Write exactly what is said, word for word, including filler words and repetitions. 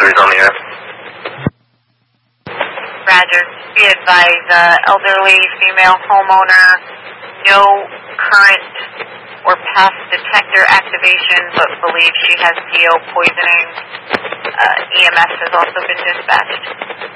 three's on the air. Roger. Be advised, uh, elderly female homeowner, no current or past detector activation, but believes she has P O poisoning. Uh, E M S has also been dispatched.